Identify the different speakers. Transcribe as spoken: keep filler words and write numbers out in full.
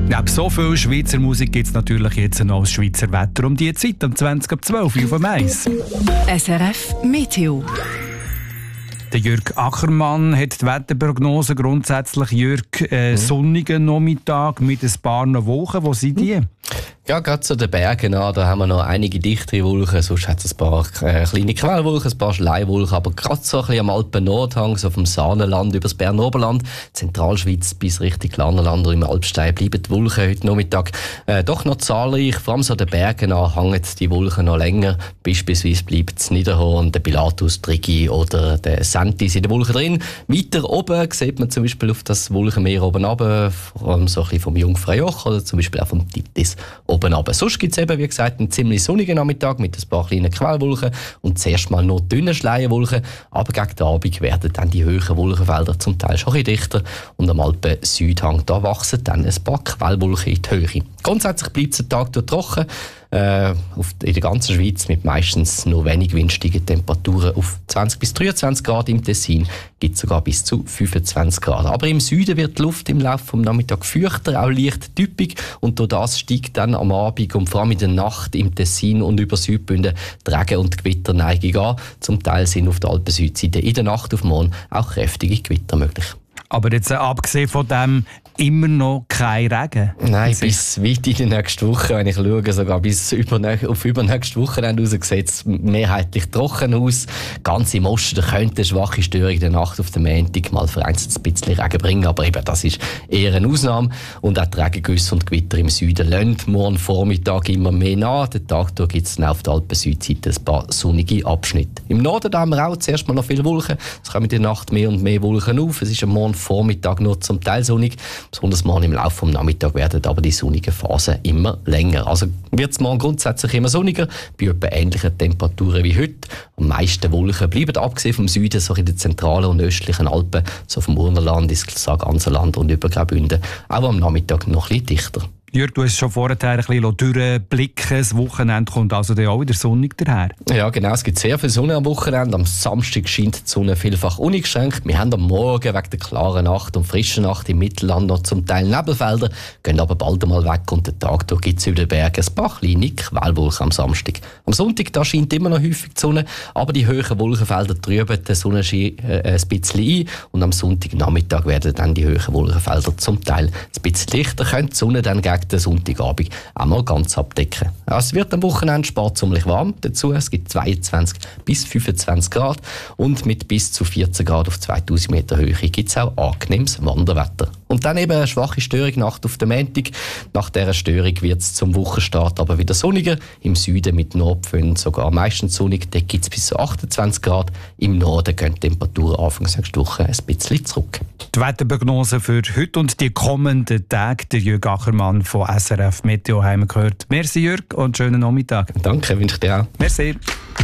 Speaker 1: Neben so viel Schweizer Musik gibt es natürlich jetzt noch das Schweizer Wetter um die Zeit, um zwanzig ab zwölf Uhr auf dem Eis.
Speaker 2: S R F Meteo.
Speaker 1: Der Jürg Ackermann hat die Wetterprognose grundsätzlich. Jürg, äh, mhm. sonnigen Nachmittag mit ein paar Wolken. Wo sind die?
Speaker 3: Ja, gerade zu den Bergen an, da haben wir noch einige dichtere Wolken, sonst hat es ein paar äh, kleine Quellwolken, ein paar Schleiwolken, aber gerade so ein bisschen am Alpen-Nordhang, so vom Saanenland über das Berner Oberland, Zentralschweiz bis Richtung Lannerland und im Alpstein bleiben die Wolken heute Nachmittag äh, doch noch zahlreich. Vor allem so an den Bergen an hängen die Wolken noch länger. Beispielsweise bleibt das Niederhorn, der Pilatus, die Rigi oder der Sentis in den Wolken drin. Weiter oben sieht man zum Beispiel auf das Wolkenmeer oben runter, vor allem so ein bisschen vom Jungfraujoch oder zum Beispiel auch vom Titis oben runter. Sonst gibt es eben, wie gesagt, einen ziemlich sonnigen Nachmittag mit ein paar kleinen Quellwolken und zuerst mal noch dünne Schleierwolken, aber gegen den Abend werden dann die höheren Wolkenfelder zum Teil schon ein bisschen dichter und am Alpen-Südhang da wachsen dann ein paar Quellwolken in die Höhe. Grundsätzlich bleibt der Tag durch trocken, äh, auf, in der ganzen Schweiz mit meistens nur wenig windigen Temperaturen auf zwanzig bis dreiundzwanzig Grad. Im Tessin gibt es sogar bis zu fünfundzwanzig Grad. Aber im Süden wird die Luft im Laufe des Nachmittags feuchter, auch leicht typisch und durch das steigt dann am Abend und vor allem in der Nacht im Tessin und über Südbünden die Regen- und Gewitterneigung an. Zum Teil sind auf der Alpen-Südseite in der Nacht auf morgen auch kräftige Gewitter möglich.
Speaker 1: Aber jetzt äh, abgesehen von dem immer noch kein Regen?
Speaker 3: Nein, bis weit in die nächste Woche, wenn ich schaue, sogar bis über, auf übernächste Wochenende raus, sieht es mehrheitlich trocken aus. Ganz im Osten könnte eine schwache Störung in der Nacht auf den Montag mal vereinzelt ein bisschen Regen bringen, aber eben das ist eher eine Ausnahme. Und auch die Regengüsse und Gewitter im Süden lassen morgen Vormittag immer mehr nach. Den Tag durch gibt es auf der Alpen-Südseite ein paar sonnige Abschnitte. Im Norden haben wir auch zuerst mal noch viele Wolken. Es kommen in der Nacht mehr und mehr Wolken auf. Es ist am Morgen Vormittag nur zum Teil sonnig. Besonders morgen im Laufe des Nachmittags werden aber die sonnigen Phasen immer länger. Also wird es morgen grundsätzlich immer sonniger, bei etwa ähnlichen Temperaturen wie heute. Am meisten Wolken bleiben abgesehen vom Süden, so in den zentralen und östlichen Alpen, so vom Urnerland, ins Sarganserland und über Graubünden, auch am Nachmittag noch ein bisschen dichter.
Speaker 1: Jürg, du hast schon vorher ein bisschen durchblicken. Das Wochenende kommt also dann auch wieder sonnig daher.
Speaker 3: Ja, genau. Es gibt sehr viel Sonne am Wochenende. Am Samstag scheint die Sonne vielfach uneingeschränkt. Wir haben am Morgen wegen der klaren Nacht und frischen Nacht im Mittelland noch zum Teil Nebelfelder, gehen aber bald einmal weg und den Tag durch gibt es über den Bergen ein paar kleine Quellwolken am Samstag. Am Sonntag da scheint immer noch häufig die Sonne, aber die höheren Wolkenfelder trüben den Sonnenschein äh, ein bisschen ein und am Sonntagnachmittag werden dann die höheren Wolkenfelder zum Teil ein bisschen lichter, könnte die Sonne dann gegen den Sonntagabend auch mal ganz abdecken. Es wird am Wochenende sparzumlich warm dazu. Es gibt zweiundzwanzig bis fünfundzwanzig Grad und mit bis zu vierzehn Grad auf zweitausend Meter Höhe gibt es auch angenehmes Wanderwetter. Und dann eben eine schwache Störung Nacht auf den Montag. Nach dieser Störung wird es zum Wochenstart aber wieder sonniger. Im Süden mit Nordpföhn sogar meistens sonnig. Dort gibt es bis zu achtundzwanzig Grad. Im Norden gehen die Temperaturen Anfangs nächste Woche ein bisschen zurück.
Speaker 1: Die Wetterprognose für heute und die kommenden Tage, der Jürg Ackermann von S R F Meteo haben wir gehört. Merci Jürg und schönen Nachmittag.
Speaker 3: Danke, wünsche ich dir auch.
Speaker 1: Merci.